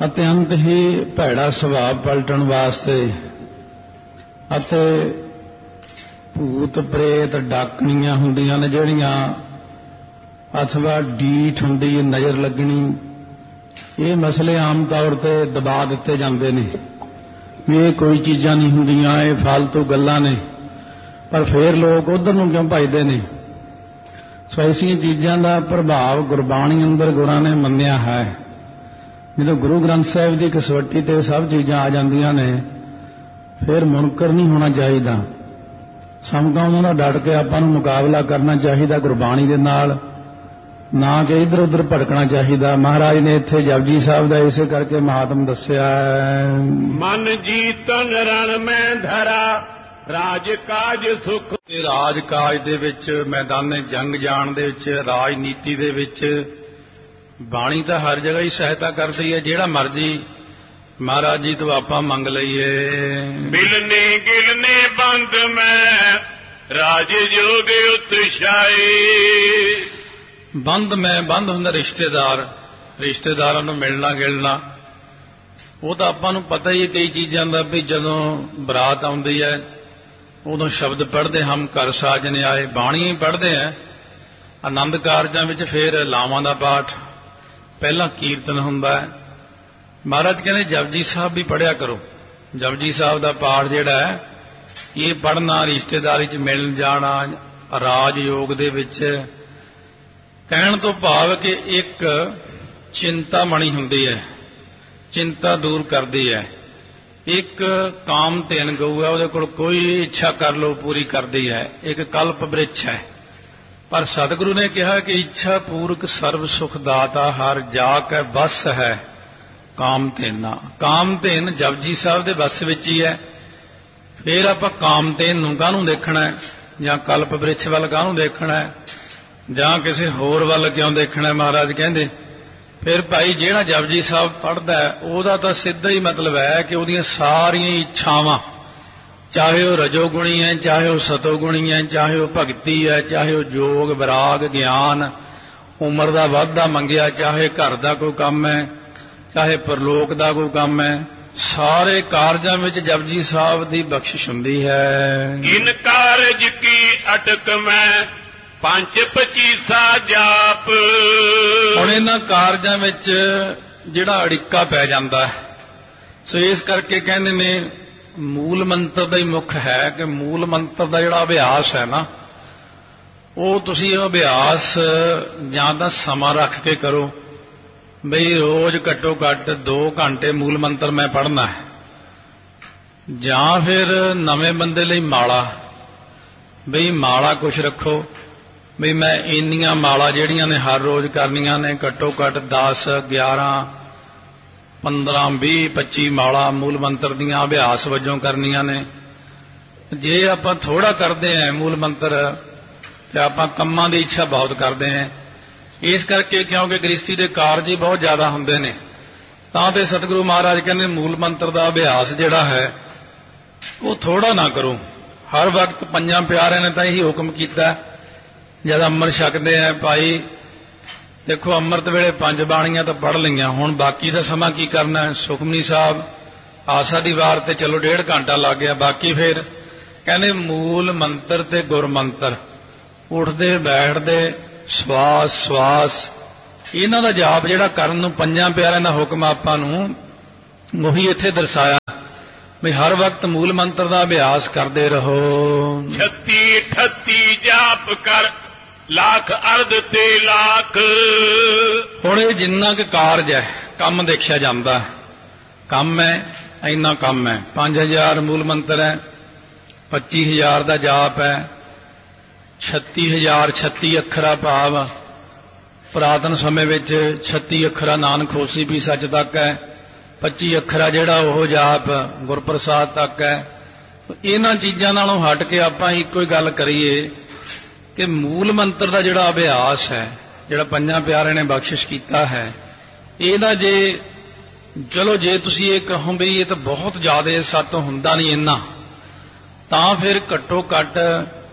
अत्यंत ही भैड़ा सुभाव पलटन वास्ते अते भूत प्रेत डाकणियां हुंदियां ने जिहड़ियां अथवा डीठ हुंदी नज़र लगनी, ये मसले आम तौर पर दबा दिते जांदे ने भी ये कोई चीज़ां नहीं हुंदियां, ये फालतू गल्लां ने, पर फिर लोग उधर नूं क्यों भजदे ने। सो ऐसियां चीज़ां दा प्रभाव गुरबाणी अंदर गुरां ने मन्निया है। जो गुरु ग्रंथ साहिब की कसवट्टी ते सब चीज़ां आ जांदियां ने फिर मुनकर नहीं होना चाहिए, समझा उन्होंने डट के आपां नूं मुकाबला करना चाहिए गुरबाणी दे नाल, ना कि इधर उधर भटकना चाहिए। महाराज ने इत्थे जपजी साहब का इसे करके महात्म दस्सिया है। मन जीतन रण में धरा राज काज सुख, राज काज दे विच मैदाने जंग जाण दे विच राजनीति दे विच बाणी तो हर जगह ही सहायता करती है। जिहड़ा मर्जी महाराज जी तो आपां मंग लईए। मिलने गिलने बंद में राज जोग उत्साही, बंद में बंद हुंदा रिश्तेदार, रिश्तेदारां नूं मिलना गिलना वो तो आपां नूं पता ही है कई चीज़ां दा भी जदों बरात आउंदी है उदों शब्द पढ़ते हम घर साजने आए, बाणी ही पढ़ते हैं। आनंद कारजां विच फिर लावां दा पाठ, पहला कीर्तन हुंदा है। महाराज कहते जपजी साहब भी पढ़िया करो। जपजी साहब का पाठ जिहड़ा है ये पढ़ना, रिश्तेदारी च मिल जाना, राज योग दे विच कहण तो भाव कि एक चिंता मणी हुंदी है, चिंता दूर करदी है। एक काम तेन गऊ है, उहदे कोल कोई इच्छा कर लो पूरी करदी है। एक कल्प वृक्ष है, पर सतगुरु ने कहा कि इच्छा पूर्वक सर्व सुख दाता हर जाके बस है कामधेना। कामधेन जपजी साहब के बस विच ही है। फिर आपां कामधेन नूं काहनूं देखना है, जां कल्प वृक्ष वाल काहनूं देखना है, जां किसी होर वाल क्यों देखना है। महाराज कहंदे फिर भाई जिहड़ा जपजी साहब पढ़दा है उहदा तां सिद्धा ही मतलब है कि उहदियां सारियां इच्छावां, चाहे वह रजोगुणी है, चाहे वह सतोगुणी है, चाहे वह भगती है, चाहे वह जोग विराग ज्ञान उम्र का वाधा मंगिया, चाहे घर का कोई काम है, चाहे परलोक का कोई काम है, सारे कारजां विच जपजी साहब की बख्शिश हुंदी है। इन कारज की अटक में पंच पचीसा जाप, हुण इन्हां कारजां विच जिहड़ा अड़िक्का पै जांदा है, सो इस करके कहंदे ने मूल मंत्र का ही मुख है कि मूल मंत्र का जिहड़ा अभ्यास है ना, वो तुसीं अभ्यास जां तां समां रख के करो बई रोज घट्टो घट्ट 2 घंटे मूल मंत्र मैं पढ़ना है, जां फिर नवे बंदे लई माला, बई माला कुछ रखो बई मैं इन्नियां माला जिहड़ियां ने हर रोज करनियां ने घट्टो घट्ट 10 11 15 20 25 माला मूल मंत्र दियां अभ्यास वजों करनियां ने। जे आपां थोड़ा करते हैं मूल मंत्र तो आपां कम्मां दी इच्छा बहुत करते हैं। इस करके क्योंकि गृहस्थी के कारज ही बहुत ज्यादा हुंदे ने, तां ते सतगुरु महाराज कहते मूल मंत्र का अभ्यास जिहड़ा है वो थोड़ा ना करो। हर वक्त पंजां प्यारिਆਂ ने तो यही हुक्म किया जब अमृत छकते हैं भाई देखो अमृत वेले 5 बाणियां तो पढ़ लईआं, हुण बाकी का समा की करना है। सुखमनी साहब आसा दी वार ते चलो 1.5 घंटा लग गया, बाकी फिर कहने मूल मंत्र ते गुर मंत्र उठते बैठते श्वास श्वास इन्हां दा जाप जिहड़ा करन नूं 5 प्यारिਆਂ दा हुक्म आपां नूं उही इत्थे दर्शाया भी हर वक्त मूल मंत्र का अभ्यास करते रहो। 36 38 जाप कर लाख अर्ध ते लाख, हुण ये जिन्ना क कारज है काम देखिया जाता है, काम है इन्ना काम है। 5000 मूल मंत्र है, 25000 का जाप है, 36000 36 अखरा भाव पुरातन समय में 36 अखरा नानक होसी भी सच तक है, 25 अखरा जिहड़ा ओह जाप गुरप्रसाद तक है। इन्हां चीज़ां नालों हट के आपां इक्को ही गल करिए कि मूल मंत्र का जिहड़ा अभ्यास है जिहड़ा 5 प्यारिਆਂ ने बख्शिश किया है, इहदा जे चलो जे तुसीं ये कहो भी ये तो बहुत ज़्यादा सत हुंदा नहीं इन्ना, तां फिर घट्टो घट्ट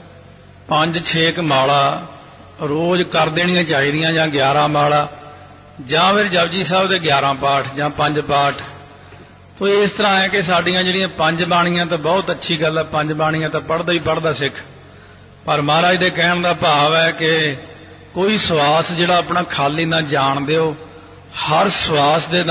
5-6 माला रोज़ कर देनियां चाहिदियां जां 11 माला ਜਾਂ ਫਿਰ ਜਪਜੀ ਸਾਹਿਬ ਦੇ 11 ਪਾਠ ਜਾਂ 5 ਪਾਠ। ਤੋ ਇਸ ਤਰ੍ਹਾਂ ਹੈ ਕਿ ਸਾਡੀਆਂ ਜਿਹੜੀਆਂ 5 ਬਾਣੀਆਂ ਤਾਂ ਬਹੁਤ ਅੱਛੀ ਗੱਲ ਹੈ, 5 ਬਾਣੀਆਂ ਤਾਂ ਪੜ੍ਹਦਾ ਹੀ ਪੜ੍ਹਦਾ ਸਿੱਖ, ਪਰ ਮਹਾਰਾਜ ਦੇ ਕਹਿਣ ਦਾ ਭਾਵ ਹੈ ਕਿ ਕੋਈ ਸਵਾਸ ਜਿਹੜਾ ਆਪਣਾ ਖਾਲੀ ਨਾ ਜਾਣ ਦਿਓ, ਹਰ ਸਵਾਸ ਦੇ